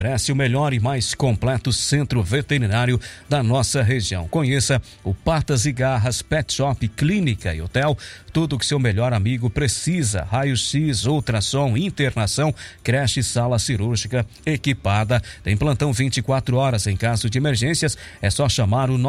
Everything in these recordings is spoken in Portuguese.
Oferece o melhor e mais completo centro veterinário da nossa região. Conheça o Patas e Garras Pet Shop, Clínica e Hotel. Tudo que seu melhor amigo precisa. Raio-X, ultrassom, internação, creche, sala cirúrgica equipada. Tem plantão 24 horas em caso de emergências. É só chamar o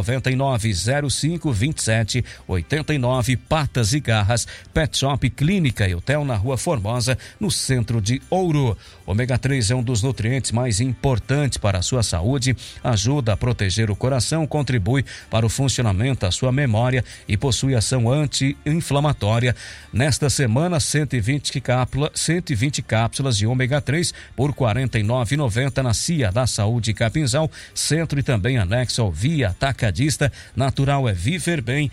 999-0527-89. Patas e Garras Pet Shop, Clínica e Hotel, na Rua Formosa, no centro de Ouro. Ômega 3 é um dos nutrientes mais importantes para a sua saúde, ajuda a proteger o coração, contribui para o funcionamento da sua memória e possui ação anti-inflamatória. Nesta semana, 120 cápsulas de ômega 3 por R$ 49,90 na CIA da Saúde Capinzal, centro e também anexo ao Via Atacadista. Natural é Viver Bem,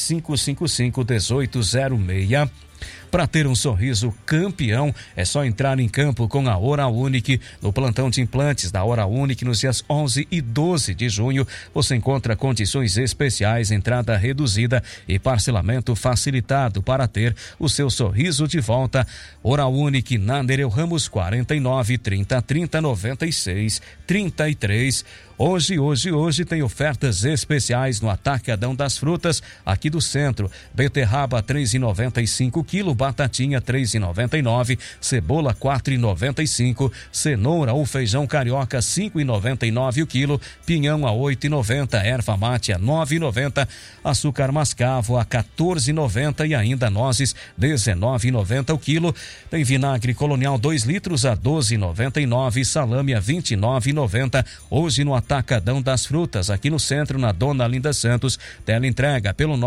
3555-1806. Para ter um sorriso campeão, é só entrar em campo com a Oral Unique. No plantão de implantes da Oral Unique, nos dias 11 e 12 de junho, você encontra condições especiais, entrada reduzida e parcelamento facilitado para ter o seu sorriso de volta. Oral Unique, na Nereu Ramos, 49 30 30 96 33. Hoje tem ofertas especiais no Atacadão das Frutas, aqui do centro. Beterraba, 3,95 quilo, batatinha, 3,99, cebola, 4,95, cenoura ou feijão carioca, 5,99 o quilo, pinhão a 8,90, erva mate a 9,90, açúcar mascavo a 14,90 e ainda nozes, 19,90 o quilo. Tem vinagre colonial 2 litros a 12,99, salame a 29,90. Hoje no Atacadão das Frutas, aqui no centro, na Dona Linda Santos. Teleentrega pelo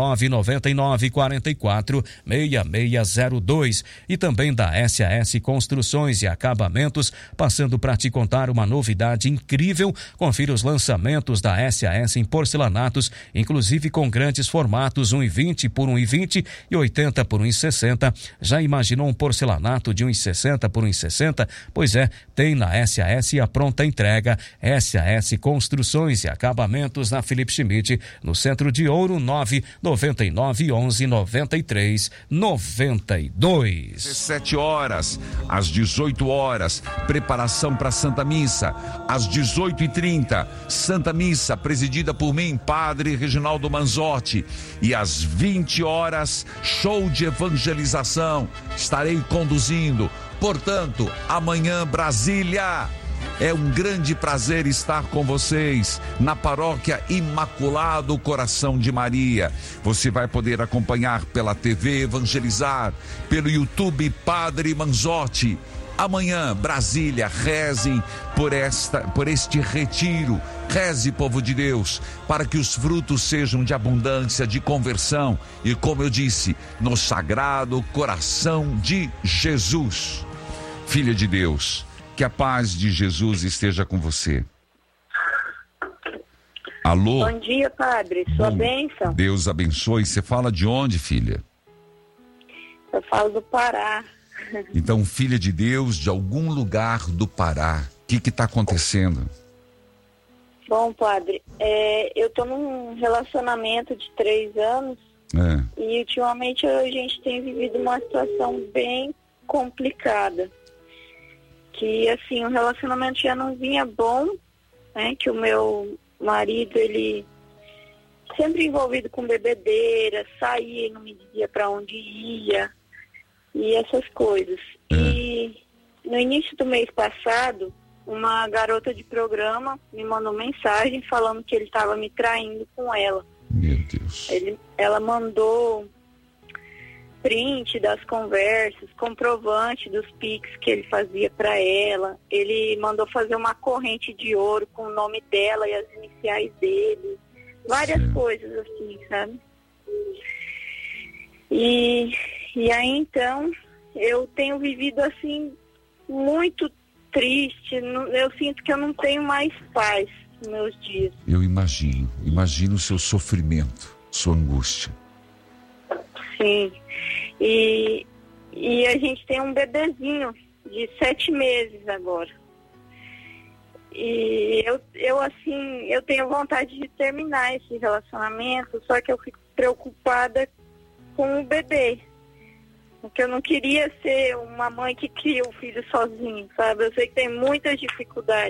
999-44-6602. E também da SAS Construções e Acabamentos, passando para te contar uma novidade incrível. Confira os lançamentos da SAS em porcelanatos, inclusive com grandes formatos, 1,20 por 1,20 e 80 por 1,60. Já imaginou um porcelanato de 1,60 por 1,60? Pois é, tem na SAS a pronta entrega. SAS Construções e Acabamentos, na Felipe Schmidt, no centro de Ouro, 999 11 93 92. 17 horas, às 18 horas, preparação para Santa Missa. Às 18h30, Santa Missa, presidida por mim, Padre Reginaldo Manzotti. E às 20 horas, show de evangelização. Estarei conduzindo. Portanto, amanhã, Brasília. É um grande prazer estar com vocês na Paróquia Imaculado Coração de Maria. Você vai poder acompanhar pela TV Evangelizar, pelo YouTube Padre Manzotti. Amanhã, Brasília, rezem por este retiro. Reze, povo de Deus, para que os frutos sejam de abundância, de conversão e, como eu disse, no Sagrado Coração de Jesus. Filha de Deus, que a paz de Jesus esteja com você. Alô? Bom dia, padre. Sua bênção. Deus abençoe. Você fala de onde, filha? Eu falo do Pará. Então, filha de Deus, de algum lugar do Pará, o que está acontecendo? Bom, padre, eu tô num relacionamento de 3 anos e ultimamente a gente tem vivido uma situação bem complicada. Que assim, o relacionamento já não vinha bom, né? Que o meu marido, ele sempre envolvido com bebedeira, saía e não me dizia para onde ia e essas coisas. E no início do mês passado, uma garota de programa me mandou mensagem falando que ele estava me traindo com ela. Meu Deus. Ela mandou print das conversas, comprovante dos Pix que ele fazia para ela. Ele mandou fazer uma corrente de ouro com o nome dela e as iniciais dele. Várias coisas assim, sabe? E aí então eu tenho vivido assim muito triste. Eu sinto que eu não tenho mais paz nos meus dias. Eu imagino o seu sofrimento, sua angústia. Sim. E a gente tem um bebezinho de 7 meses agora. E eu tenho vontade de terminar esse relacionamento, só que eu fico preocupada com o bebê. Porque eu não queria ser uma mãe que cria o filho sozinho, sabe? Eu sei que tem muitas dificuldades.